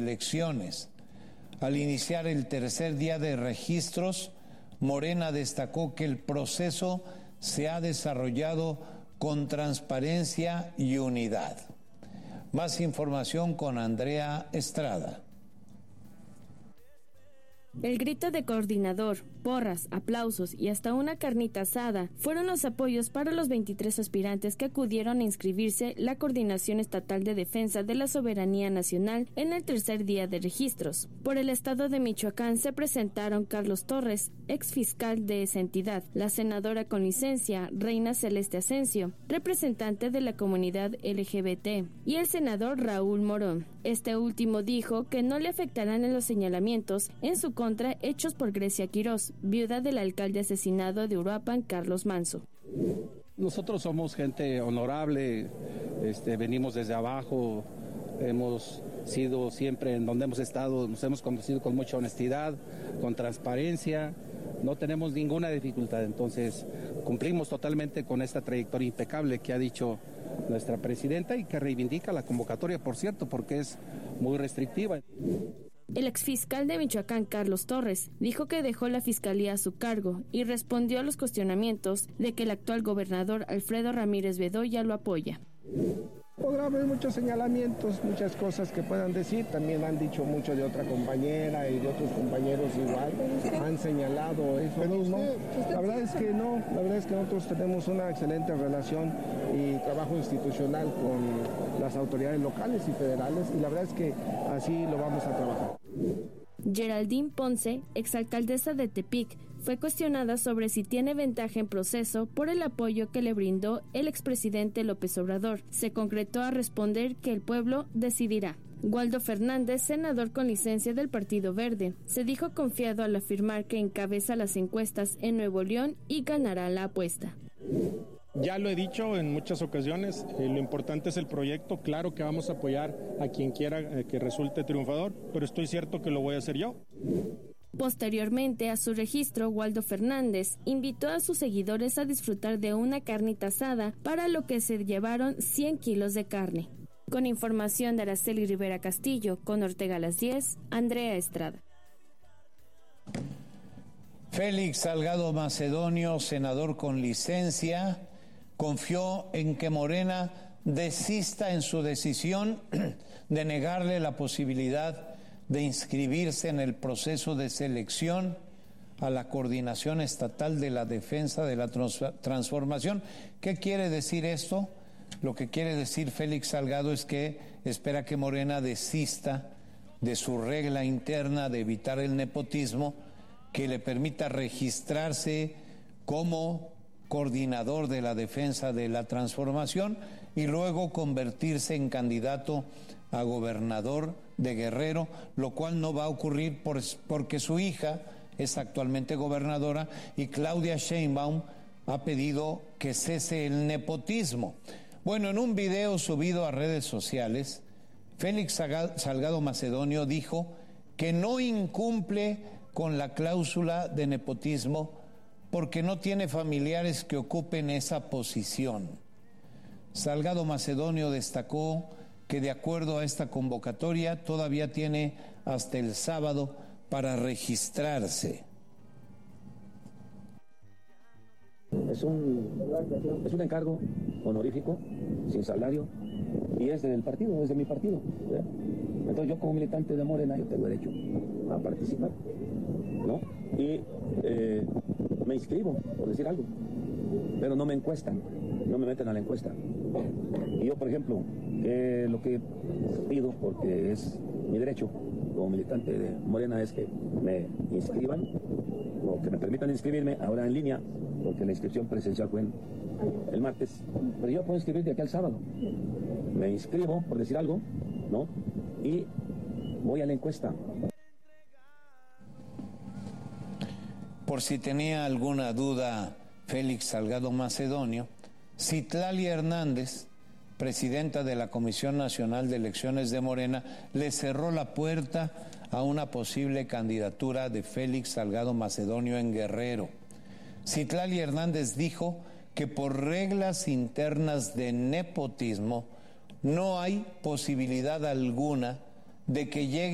elecciones. Al iniciar el tercer día de registros, Morena destacó que el proceso se ha desarrollado con transparencia y unidad. Más información con Andrea Estrada. El grito de coordinador, porras, aplausos y hasta una carnita asada fueron los apoyos para los 23 aspirantes que acudieron a inscribirse la Coordinación Estatal de Defensa de la Soberanía Nacional en el tercer día de registros. Por el estado de Michoacán se presentaron Carlos Torres, exfiscal de esa entidad, la senadora con licencia Reina Celeste Asensio, representante de la comunidad LGBT, y el senador Raúl Morón. Este último dijo que no le afectarán en los señalamientos en su contra hechos por Grecia Quirós, viuda del alcalde asesinado de Uruapan, Carlos Manso. Nosotros somos gente honorable, venimos desde abajo, hemos sido siempre en donde hemos estado, nos hemos conducido con mucha honestidad, con transparencia, no tenemos ninguna dificultad, entonces cumplimos totalmente con esta trayectoria impecable que ha dicho nuestra presidenta y que reivindica la convocatoria, por cierto, porque es muy restrictiva. El exfiscal de Michoacán, Carlos Torres, dijo que dejó la fiscalía a su cargo y respondió a los cuestionamientos de que el actual gobernador Alfredo Ramírez Bedoya lo apoya. Podrá haber muchos señalamientos, muchas cosas que puedan decir, también han dicho mucho de otra compañera y de otros compañeros igual, han señalado eso mismo. La verdad es que no, la verdad es que nosotros tenemos una excelente relación y trabajo institucional con las autoridades locales y federales y la verdad es que así lo vamos a trabajar. Geraldine Ponce, exalcaldesa de Tepic, fue cuestionada sobre si tiene ventaja en proceso por el apoyo que le brindó el expresidente López Obrador. Se concretó a responder que el pueblo decidirá. Waldo Fernández, senador con licencia del Partido Verde, se dijo confiado al afirmar que encabeza las encuestas en Nuevo León y ganará la apuesta. Ya lo he dicho en muchas ocasiones, lo importante es el proyecto, claro que vamos a apoyar a quien quiera que resulte triunfador, pero estoy cierto que lo voy a hacer yo. Posteriormente a su registro, Waldo Fernández invitó a sus seguidores a disfrutar de una carnita asada, para lo que se llevaron 100 kilos de carne. Con información de Araceli Rivera Castillo, con Ortega a las 10, Andrea Estrada. Félix Salgado Macedonio, senador con licencia, confió en que Morena desista en su decisión de negarle la posibilidad de inscribirse en el proceso de selección a la Coordinación Estatal de la Defensa de la Transformación. ¿Qué quiere decir esto? Lo que quiere decir Félix Salgado es que espera que Morena desista de su regla interna de evitar el nepotismo, que le permita registrarse como coordinador de la Defensa de la Transformación y luego convertirse en candidato a gobernador de Guerrero, lo cual no va a ocurrir porque su hija es actualmente gobernadora y Claudia Sheinbaum ha pedido que cese el nepotismo. Bueno, en un video subido a redes sociales, Félix Salgado Macedonio dijo que no incumple con la cláusula de nepotismo porque no tiene familiares que ocupen esa posición. Salgado Macedonio destacó que de acuerdo a esta convocatoria todavía tiene hasta el sábado para registrarse. Es un encargo honorífico, sin salario, y es del partido, es de mi partido. Entonces yo como militante de Morena yo tengo derecho a participar, ¿no? Y me inscribo, por decir algo, pero no me encuestan, no me meten a la encuesta. Y yo, por ejemplo, lo que pido, porque es mi derecho como militante de Morena, es que me inscriban, o que me permitan inscribirme ahora en línea, porque la inscripción presencial fue el martes, pero yo puedo inscribir de aquí al sábado. Me inscribo, por decir algo, ¿no? Y voy a la encuesta. Por si tenía alguna duda Félix Salgado Macedonio, Citlali Hernández, presidenta de la Comisión Nacional de Elecciones de Morena, le cerró la puerta a una posible candidatura de Félix Salgado Macedonio en Guerrero. Citlali Hernández dijo que por reglas internas de nepotismo no hay posibilidad alguna de que llegue